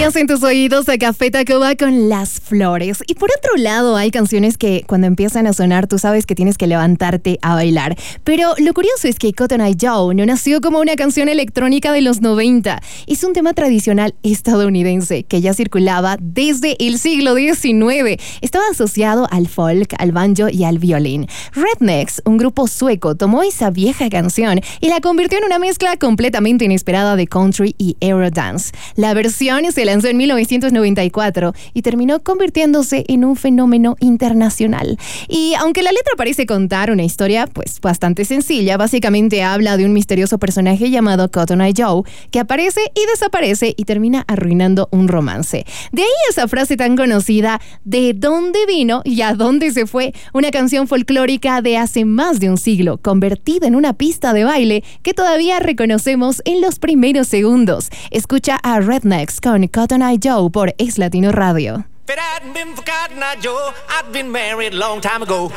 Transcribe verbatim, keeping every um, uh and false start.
Bienvenidos en tus oídos a Café Tacuba con Las Flores. Y por otro lado, hay canciones que cuando empiezan a sonar, tú sabes que tienes que levantarte a bailar. Pero lo curioso es que Cotton Eye Joe no nació como una canción electrónica de los noventa. Es un tema tradicional estadounidense que ya circulaba desde el siglo diecinueve. Estaba asociado al folk, al banjo y al violín. Rednex, un grupo sueco, tomó esa vieja canción y la convirtió en una mezcla completamente inesperada de country y eurodance. La versión se lanzó en mil novecientos noventa y cuatro y terminó convirtiéndose en un fenómeno internacional. Y aunque la letra parece contar una historia pues bastante sencilla, básicamente habla de un misterioso personaje llamado Cotton Eye Joe que aparece y desaparece y termina arruinando un romance. De ahí esa frase tan conocida, ¿de dónde vino y a dónde se fue? Una canción folclórica de hace más de un siglo, convertida en una pista de baile que todavía reconocemos en los primeros segundos. Escucha a Rednex con Cotton Eye Joe por Ex Latino Radio. If it hadn't been for Cotton Eye Joe, I'd been married a long time ago.